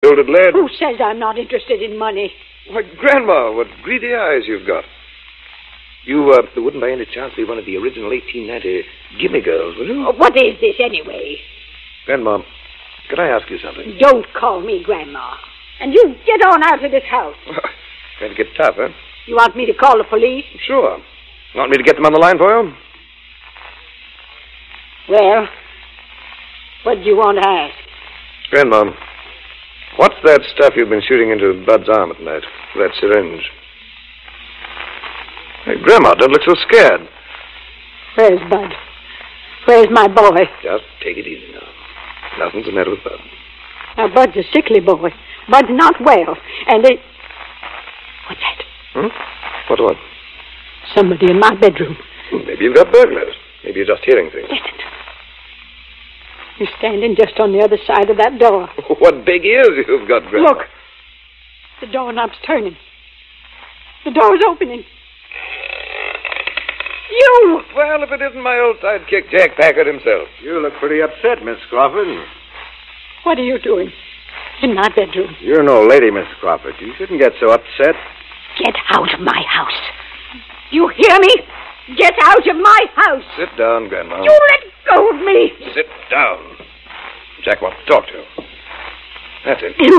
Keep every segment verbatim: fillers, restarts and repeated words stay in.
Gilded lead. Who says I'm not interested in money? Why, Grandma, what greedy eyes you've got. You uh, wouldn't by any chance be one of the original eighteen ninety gimme girls, would you? Oh, what is this, anyway? Grandma, could I ask you something? Don't call me Grandma. And you get on out of this house. Going to get tough, huh? You want me to call the police? Sure. Want me to get them on the line for you? Well, what do you want to ask? Grandma, what's that stuff you've been shooting into Bud's arm at night? That syringe. Hey, Grandma, don't look so scared. Where's Bud? Where's my boy? Just take it easy now. Nothing's the matter with Bud. Now, Bud's a sickly boy. Bud's not well. And they... What's that? Hmm? What, what? Somebody in my bedroom. Maybe you've got burglars. Maybe you're just hearing things. Listen. You're standing just on the other side of that door. What big ears you've got, Grandma. Look. The doorknob's turning. The door's opening. You! Well, if it isn't my old sidekick, Jack Packard himself. You look pretty upset, Miss Crawford. What are you doing in my bedroom? You're no lady, Miss Crawford. You shouldn't get so upset. Get out of my house. You hear me? Get out of my house. Sit down, Grandma. You let go of me. Sit down. Jack wants to talk to you. That's it. You...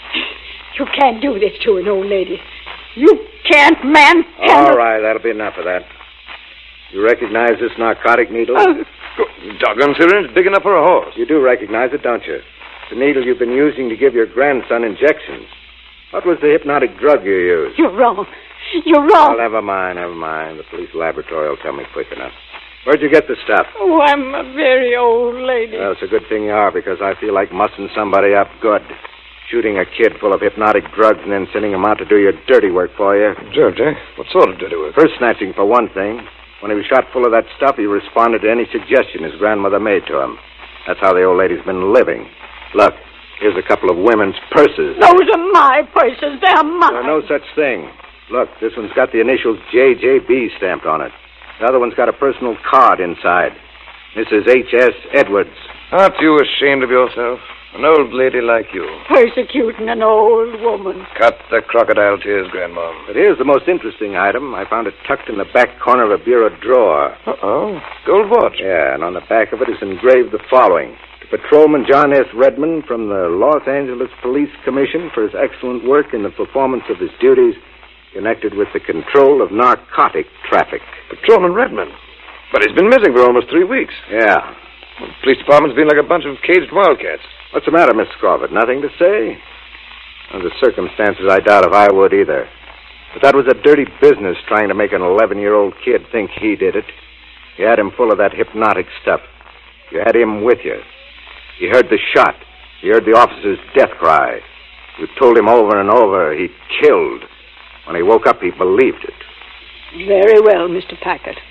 You can't do this to an old lady. You can't manhandle... All right, that'll be enough of that. You recognize this narcotic needle? Oh. Doggone syringe, big enough for a horse. You do recognize it, don't you? The needle you've been using to give your grandson injections. What was the hypnotic drug you used? You're wrong. You're wrong. Oh, never mind, never mind. The police laboratory will tell me quick enough. Where'd you get the stuff? Oh, I'm a very old lady. Well, it's a good thing you are, because I feel like mussing somebody up good. Shooting a kid full of hypnotic drugs and then sending him out to do your dirty work for you. Sure, Jack. What sort of dirty work? Purse snatching, for one thing. When he was shot full of that stuff, he responded to any suggestion his grandmother made to him. That's how the old lady's been living. Look, here's a couple of women's purses. Those are my purses. They're mine. There's no such thing. Look, this one's got the initials J J B stamped on it. The other one's got a personal card inside. Missus H S Edwards. Aren't you ashamed of yourself? An old lady like you. Persecuting an old woman. Cut the crocodile tears, Grandma. But here's the most interesting item. I found it tucked in the back corner of a bureau drawer. Uh-oh. Gold watch. Yeah, and on the back of it is engraved the following. To Patrolman John S. Redmond from the Los Angeles Police Commission for his excellent work in the performance of his duties connected with the control of narcotic traffic. Patrolman Redmond? But he's been missing for almost three weeks. Yeah. Well, the police department's been like a bunch of caged wildcats. What's the matter, Miss Crawford? Nothing to say? Under circumstances, I doubt if I would either. But that was a dirty business trying to make an eleven-year-old kid think he did it. You had him full of that hypnotic stuff. You had him with you. You heard the shot. You heard the officer's death cry. You told him over and over he killed. When he woke up, he believed it. Very well, Mister Packard.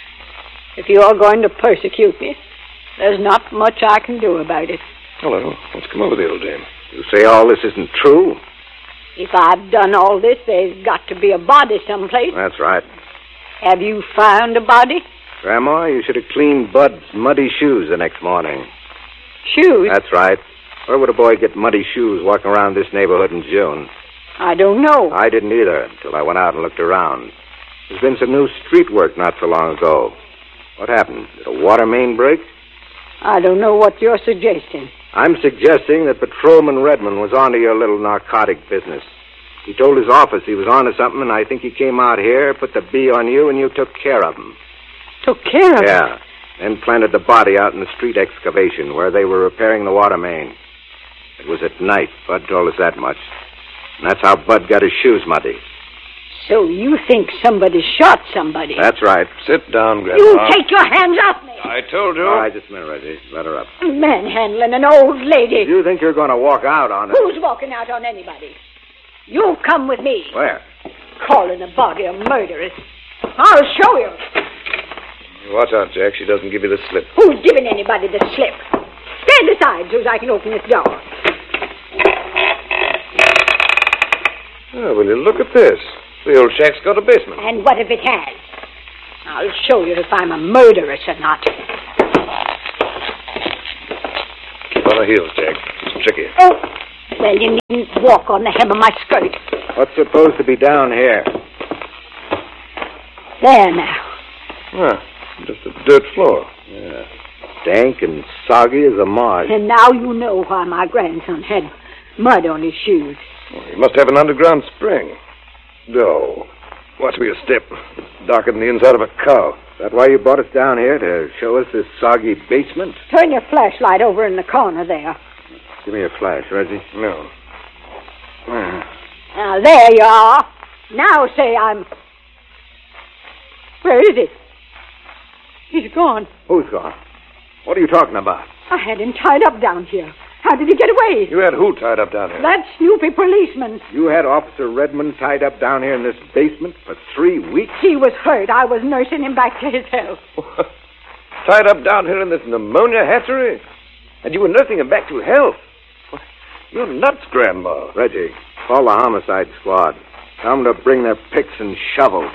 If you're going to persecute me, there's not much I can do about it. Hello. What's come over the old dame? You say all this isn't true? If I've done all this, there's got to be a body someplace. That's right. Have you found a body? Grandma, you should have cleaned Bud's muddy shoes the next morning. Shoes? That's right. Where would a boy get muddy shoes walking around this neighborhood in June? I don't know. I didn't either until I went out and looked around. There's been some new street work not so long ago. What happened? Did a water main break? I don't know what you're suggesting. I'm suggesting that Patrolman Redmond was onto your little narcotic business. He told his office he was onto something, and I think he came out here, put the bee on you, and you took care of him. Took care of him? Yeah. Then planted the body out in the street excavation where they were repairing the water main. It was at night. Bud told us that much. And that's how Bud got his shoes muddy. So you think somebody shot somebody? That's right. Sit down, Grandma. You take your hands off me! I told you. All right, just a minute, Reggie. Let her up. Manhandling an old lady. You think you're going to walk out on her? Who's walking out on anybody? You come with me. Where? Calling a body a murderess. I'll show you. Watch out, Jack. She doesn't give you the slip. Who's giving anybody the slip? Stand aside so I can open this door. Oh, will you look at this? The old shack's got a basement. And what if it has? I'll show you if I'm a murderess or not. Keep on her heels, Jack. It's tricky. Oh, Well, you needn't walk on the hem of my skirt. What's supposed to be down here? There now. Huh. Just a dirt floor. Yeah. Dank and soggy as a marsh. And now you know why my grandson had mud on his shoes. Well, he must have an underground spring. No. Watch me a step. Darker than the inside of a cow. Is that why you brought us down here, to show us this soggy basement? Turn your flashlight over in the corner there. Give me a flash, Reggie. No. Uh, Now, there you are. Now say I'm... Where is he? He's gone. Who's gone? What are you talking about? I had him tied up down here. How did he get away? You had who tied up down here? That snoopy policeman. You had Officer Redmond tied up down here in this basement for three weeks? He was hurt. I was nursing him back to his health. Tied up down here in this pneumonia hatchery? And you were nursing him back to health? You're nuts, Grandma. Reggie, call the homicide squad. Tell them to bring their picks and shovels.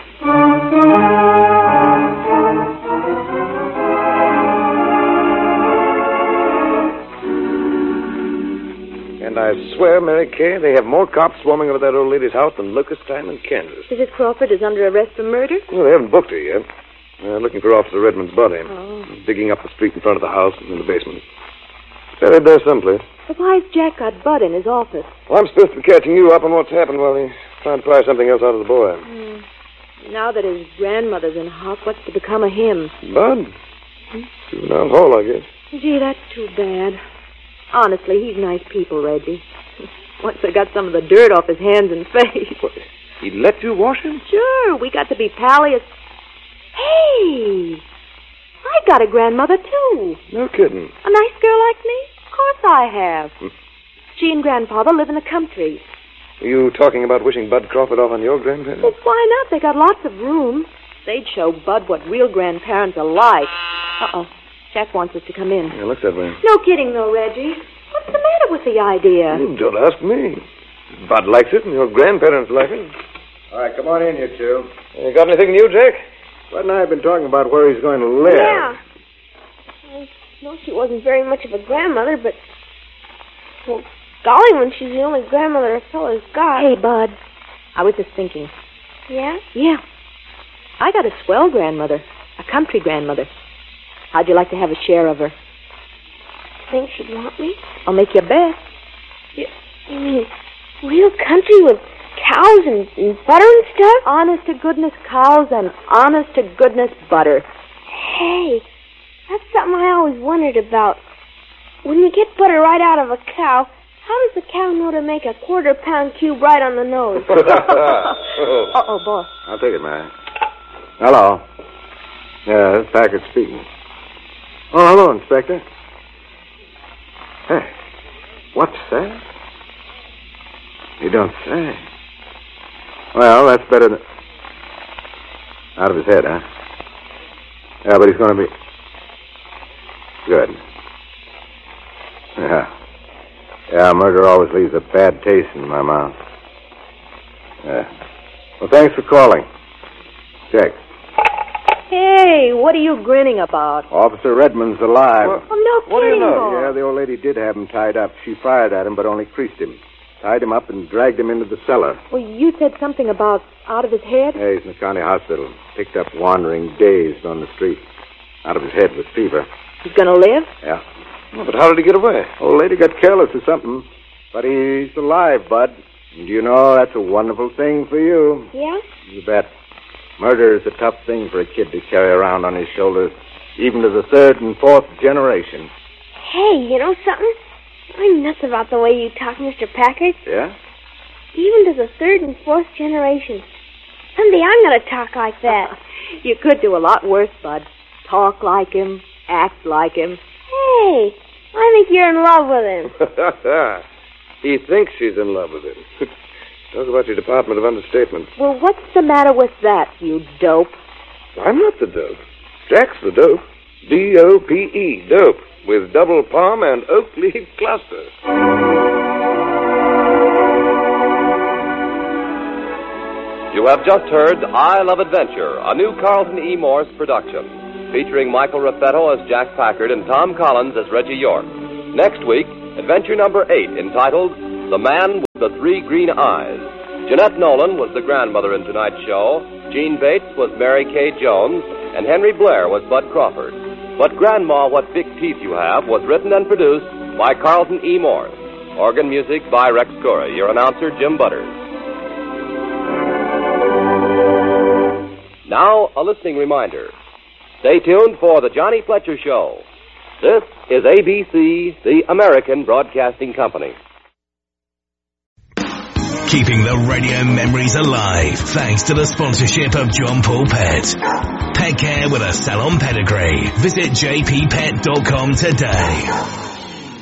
And I swear, Mary Kay, they have more cops swarming over that old lady's house than locust time in Kansas. Missus Crawford is under arrest for murder? Well, they haven't booked her yet. They're looking for Officer Redmond's body. Oh. Digging up the street in front of the house and in the basement. Buried there someplace. But why's Jack got Bud in his office? Well, I'm supposed to be catching you up on what's happened while he's trying to pry something else out of the boy. Mm. Now that his grandmother's in hock, what's to become of him? Bud? Hmm? Juvenile hall, I guess. Gee, that's too bad. Honestly, he's nice people, Reggie. Once I got some of the dirt off his hands and face. What? He let you wash him? Sure, we got to be pally as... Hey! I got a grandmother, too. No kidding. A nice girl like me? Of course I have. Hmm. She and Grandfather live in the country. Were you talking about wishing Bud Crawford off on your grandparents? Well, why not? They got lots of room. They'd show Bud what real grandparents are like. Uh-oh. Jack wants us to come in. Yeah, looks that way. No kidding, though, Reggie. What's the matter with the idea? You don't ask me. Bud likes it, and your grandparents like it. All right, come on in, you two. You got anything new, Jack? Bud and I have been talking about where he's going to live. Yeah. I know she wasn't very much of a grandmother, but... Well, golly, when she's the only grandmother a fella's got... Hey, Bud. I was just thinking. Yeah? Yeah. I got a swell grandmother. A country grandmother. How'd you like to have a share of her? Think she'd want me? I'll make you a bet. You, you mean real country with cows and, and butter and stuff? Honest to goodness cows and honest to goodness butter. Hey, that's something I always wondered about. When you get butter right out of a cow, how does the cow know to make a quarter pound cube right on the nose? Uh-oh, boss. I'll take it, man. Hello. Yeah, this Packard speaking. Oh, hello, Inspector. Hey, what's that? You don't say. Well, that's better than... Out of his head, huh? Yeah, but he's going to be... Good. Yeah. Yeah, murder always leaves a bad taste in my mouth. Yeah. Well, thanks for calling. Check. Hey, what are you grinning about? Officer Redmond's alive. What? Oh, no What do you kidding, know? boss. Yeah, the old lady did have him tied up. She fired at him, but only creased him. Tied him up and dragged him into the cellar. Well, you said something about out of his head? Yeah, he's in the county hospital. Picked up wandering, dazed on the street. Out of his head with fever. He's gonna live? Yeah. Oh, but how did he get away? Old lady got careless or something. But he's alive, Bud. And you know that's a wonderful thing for you. Yeah? You bet. Murder is a tough thing for a kid to carry around on his shoulders, even to the third and fourth generation. Hey, you know something? I'm nuts about the way you talk, Mister Packard. Yeah? Even to the third and fourth generation. Someday I'm going to talk like that. You could do a lot worse, Bud. Talk like him, act like him. Hey, I think you're in love with him. He thinks she's in love with him. Talk about your Department of Understatement. Well, what's the matter with that, you dope? I'm not the dope. Jack's the dope. D O P E, dope, with double palm and oak leaf cluster. You have just heard I Love Adventure, a new Carlton E. Morse production, featuring Michael Raffetto as Jack Packard and Tom Collins as Reggie York. Next week, adventure number eight, entitled the man with the three green eyes. Jeanette Nolan was the grandmother in tonight's show. Jean Bates was Mary Kay Jones, and Henry Blair was Bud Crawford. But Grandma, What Big Teeth You Have was written and produced by Carlton E. Morse. Organ music by Rex Corey. Your announcer, Jim Butters. Now, a listening reminder. Stay tuned for the Johnny Fletcher Show. This is A B C, the American Broadcasting Company. Keeping the radio memories alive thanks to the sponsorship of John Paul Pet. Pet care with a salon pedigree. Visit j p pet dot com today.